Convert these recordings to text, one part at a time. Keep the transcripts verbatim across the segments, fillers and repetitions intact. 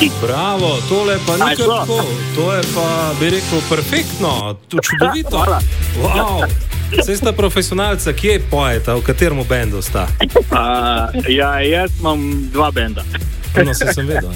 Bravo, tole pa Aj, nekaj to. tako. To je pa, bi rekel, perfektno, to čudovito. Hvala. Wow. Saj sta profesionalca, kje pojeta, v katerem bendu sta? A, ja, jaz imam dva benda. No, se sem vedel.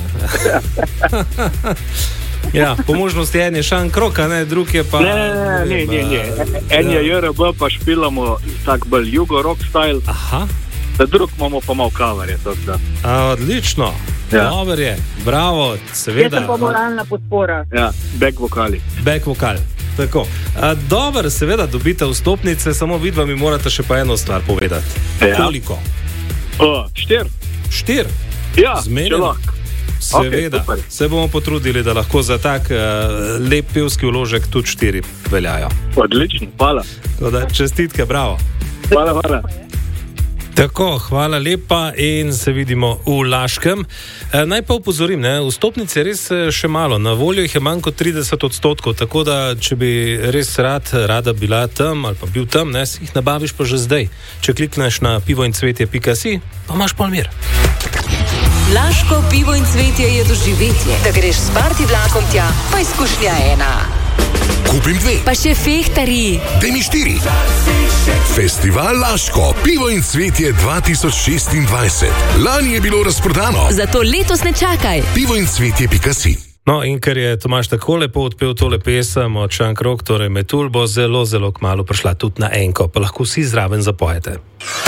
Ja, po možnosti en je Šan Krok, a ne, drug je pa... Ne, ne, ne, ne. En je J R B, pa špilamo tak bolj jugo rock style. Aha. Da drug imamo pa malo coverje. A, odlično. Ja. Dober je, bravo, seveda. Jaz sem pa moralna podpora. Ja, back vokali. Back vokal. Tako. A, dober, seveda, dobite vstopnice, samo vidva mi morate še pa eno stvar povedati. Ja. Koliko? O, štir. Štir? Ja, Zmerjeno? če lahko. Seveda, Okay, se bomo potrudili, da lahko za tak uh, lep pevski vložek tudi štiri veljajo. Odlično, hvala. Da, čestitke, bravo. Hvala, hvala. Tako, hvala lepa in se vidimo v Laškem. E, naj pa upozorim, ne, vstopnice res še malo, na voljo jih je manj kot trideset odstotkov, tako da če bi res rad, rada bila tam ali pa bil tam, ne, si jih nabaviš pa že zdaj. Če klikneš na pivoincvetje pika si, pa imaš pol mir. Laško pivo in cvetje je doživetje. Da greš s party vlakom tja, pa izkušnja ena. Kupim dve. Pa še fehtari. Daj mi štiri. Festival Laško, pivo in cvetje dva tisoč šestindvajset. Lani je bilo razprodano. Zato letos ne čakaj. pivoincvetje pika si. No, in ker je Tomaž tako lepo odpel tole pesem od Šan Krok, torej Metul, bo zelo, zelo kmalu prišla tudi na enko, pa lahko vsi zraven zapojete.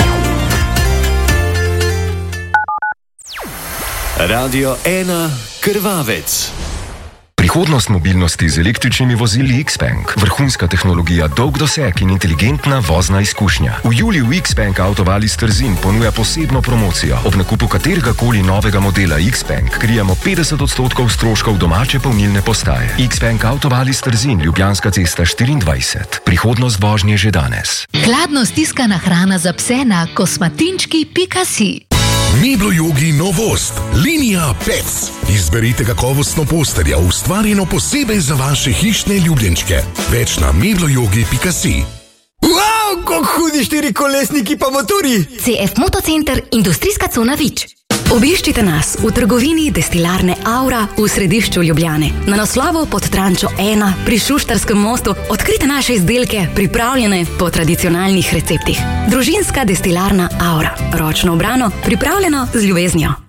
Radio ena Krvavec. Prihodnost mobilnosti z električnimi vozili Xpeng, vrhunska tehnologija, dolg doseg in inteligentna vozna izkušnja. V juliju Xpeng Avtovalis Trzin ponuja posebno promocijo. Ob nakupu katerega koli novega modela Xpeng krijemo petdeset odstotkov stroškov domače polnilne postaje. Xpeng Avtovalis Trzin, Ljubljanska cesta štiriindvajset. Prihodnost vožnje že danes. Hladno stiskana hrana za pse na kosmatinčki pika si. Meblo Jogi novost, linija Pets. Izberite kakovostno posterja, ustvarjeno posebej za vaše hišne ljubljenčke. Več na meblo jogi pika si. Wow, kako hudi štirikolesniki pa motori! C F Motocenter, industrijska cona Vič. Obiščite nas v trgovini destilarne Aura v središču Ljubljane. Na naslovu pod Trančo ena pri Šuštarskem mostu odkrite naše izdelke, pripravljene po tradicionalnih receptih. Družinska destilarna Aura. Ročno obrano, pripravljeno z ljubeznijo.